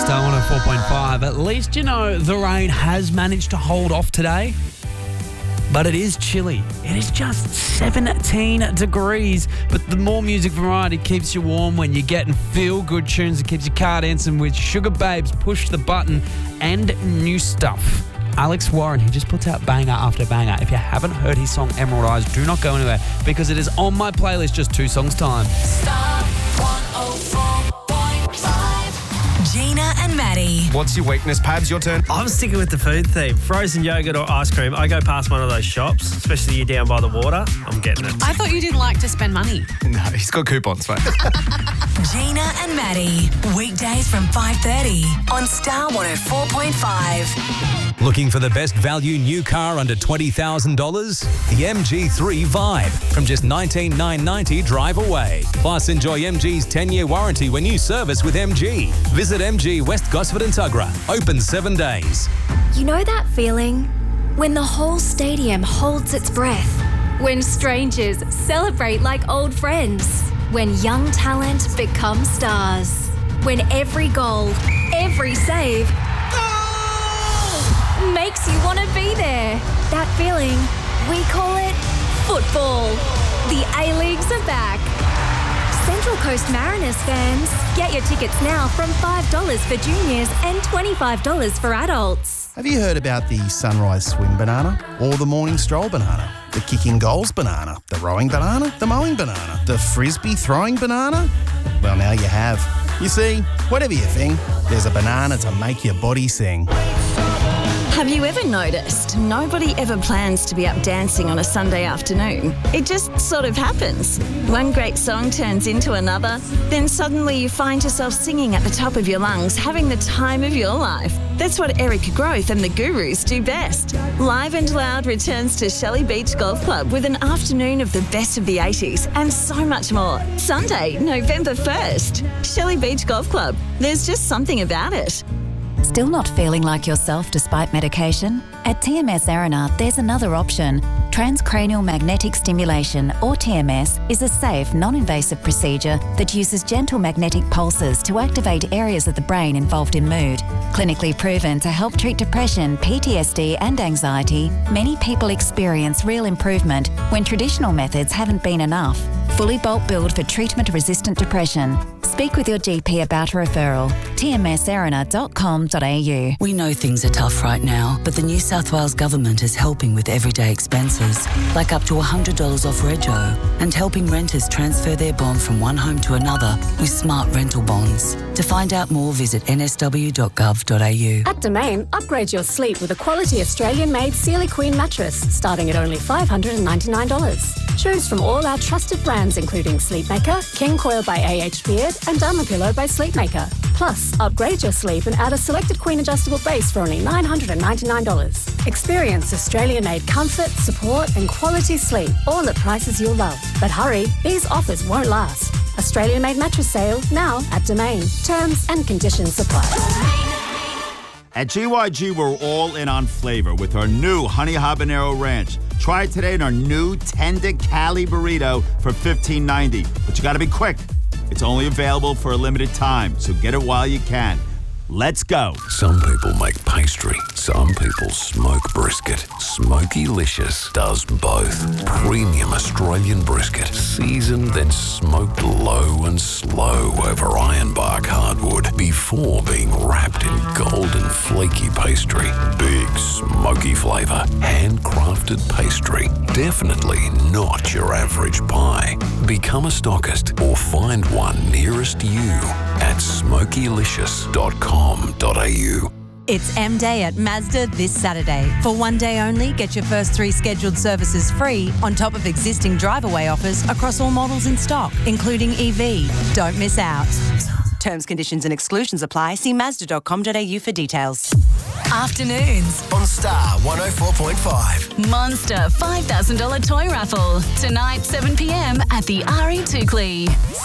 Star 104.5. At least you know the rain has managed to hold off today. But it is chilly. It is just 17 degrees. But the more music variety keeps you warm when you're getting feel-good tunes. It keeps your car dancing with Sugar Babes, Push the Button, and new stuff. Alex Warren, he just puts out banger after banger. If you haven't heard his song Emerald Eyes, do not go anywhere because it is on my playlist just 2 songs time. Star 104.5. Gina and Maddie. What's your weakness, Pabs? Your turn. I'm sticking with the food theme. Frozen yogurt or ice cream. I go past one of those shops, especially you're down by the water. I'm getting it. I thought you didn't like to spend money. No, he's got coupons, mate. Gina and Maddie. Weekdays from 5:30 on Star 104.5. Looking for the best value new car under $20,000? The MG3 Vibe from just $19,990 drive away. Plus, enjoy MG's 10-year warranty when you service with MG. Visit MG West Gosford and Tuggerah. Open 7 days. You know that feeling? When the whole stadium holds its breath. When strangers celebrate like old friends. When young talent becomes stars. When every goal, every save makes you want to be there. That feeling, we call it football. The A-Leagues are back. Central Coast Mariners fans, get your tickets now from $5 for juniors and $25 for adults. Have you heard about the sunrise swim banana? Or the morning stroll banana? The kicking goals banana? The rowing banana? The mowing banana? The frisbee throwing banana? Well, now you have. You see, whatever you think, there's a banana to make your body sing. Have you ever noticed nobody ever plans to be up dancing on a Sunday afternoon? It just sort of happens. One great song turns into another, then suddenly you find yourself singing at the top of your lungs, having the time of your life. That's what Erica Groth and the Gurus do best. Live and Loud returns to Shelley Beach Golf Club with an afternoon of the best of the 80s and so much more. Sunday, November 1st. Shelley Beach Golf Club. There's just something about it. Still not feeling like yourself despite medication? At TMS Arena, there's another option. Transcranial magnetic stimulation, or TMS, is a safe, non-invasive procedure that uses gentle magnetic pulses to activate areas of the brain involved in mood. Clinically proven to help treat depression, PTSD and anxiety, many people experience real improvement when traditional methods haven't been enough. Fully bulk billed for treatment-resistant depression. Speak with your GP about a referral. tmsarena.com.au. We know things are tough right now, but the New South Wales Government is helping with everyday expenses, like up to $100 off rego, and helping renters transfer their bond from one home to another with smart rental bonds. To find out more, visit nsw.gov.au. At Domain, upgrade your sleep with a quality Australian-made Sealy Queen mattress, starting at only $599. Choose from all our trusted brands including Sleepmaker, King Coil by AH Beard and Dermapillow by Sleepmaker. Plus, upgrade your sleep and add a selected Queen adjustable base for only $999. Experience Australian-made comfort, support and quality sleep, all at prices you'll love. But hurry, these offers won't last. Australian-made mattress sale now at Domain. Terms and conditions apply. At GYG, we're all in on flavor with our new Honey Habanero Ranch. Try it today in our new Tender Cali Burrito for $15.90. But you gotta be quick. It's only available for a limited time, so get it while you can. Let's go. Some people make pastry. Some people smoke brisket. Smokey-licious does both. Premium Australian brisket. Seasoned, then smoked low and slow over ironbark hardwood before being wrapped in golden flaky pastry. Big smoky flavour. Handcrafted pastry. Definitely not your average pie. Become a stockist or find one nearest you at smokylicious.com. It's M Day at Mazda this Saturday. For one day only, get your first 3 scheduled services free on top of existing drive-away offers across all models in stock, including EV. Don't miss out. Terms, conditions and exclusions apply. See Mazda.com.au for details. Afternoons on Star 104.5. Monster $5,000 toy raffle. Tonight, 7 p.m. at the RE Toukley.